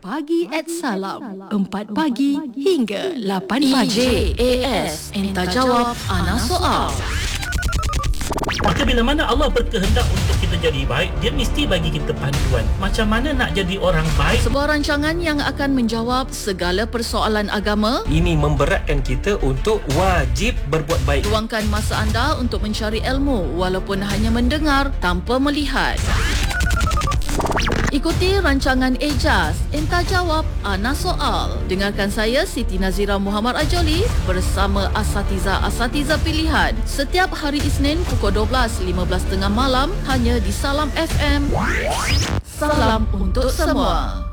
Pagi at Salam 4 pagi hingga 8 pagi. EJAS Enta Jawab Ana Soal. Maka bila mana Allah berkehendak untuk kita jadi baik, Dia mesti bagi kita panduan macam mana nak jadi orang baik. Sebuah rancangan yang akan menjawab segala persoalan agama. Ini memberatkan kita untuk wajib berbuat baik. Luangkan masa anda untuk mencari ilmu walaupun hanya mendengar tanpa melihat. Ikuti rancangan EJAS Enta Jawab Ana Soal. Dengarkan saya Siti Nazira Muhammad Ajoli bersama asatiza pilihan setiap hari Isnin pukul 12.15 malam hanya di Salam FM. Salam untuk semua.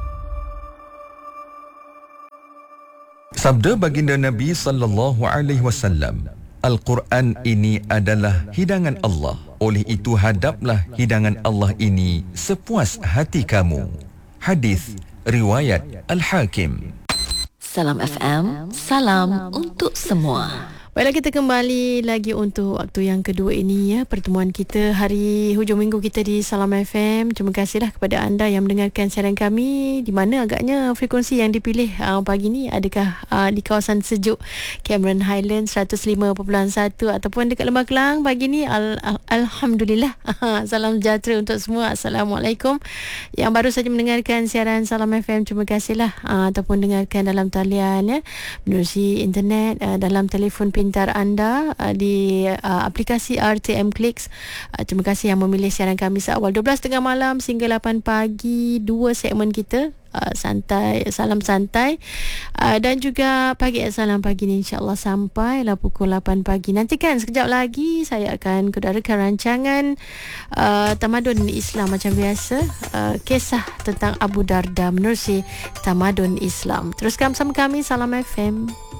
Sabda baginda Nabi sallallahu alaihi wasallam, Al-Quran ini adalah hidangan Allah. Oleh itu hadaplah hidangan Allah ini sepuas hati kamu. Hadis riwayat Al-Hakim. Salam FM, salam untuk semua. Baiklah, kita kembali lagi untuk waktu yang kedua ini ya, pertemuan kita hari hujung minggu kita di Salam FM. Terima kasihlah kepada anda yang mendengarkan siaran kami. Di mana agaknya frekuensi yang dipilih pagi ni, adakah di kawasan sejuk Cameron Highlands 105.1 ataupun dekat Lembah Kelang pagi ni. Alhamdulillah. Salam sejahtera untuk semua. Assalamualaikum. Yang baru saja mendengarkan siaran Salam FM, terima kasihlah ataupun dengarkan dalam talian ya, menerusi internet, dalam telefon pintar anda di aplikasi RTM Clicks. Terima kasih yang memilih siaran kami seawal 12.30 malam sehingga 8 pagi. Dua segmen kita, santai, salam santai, dan juga pagi salam pagi ni insyaAllah sampailah pukul 8 pagi. Nantikan sekejap lagi saya akan keluarkan rancangan Tamadun Islam macam biasa, kisah tentang Abu Darda menerusi Tamadun Islam. Teruskan bersama kami Salam FM.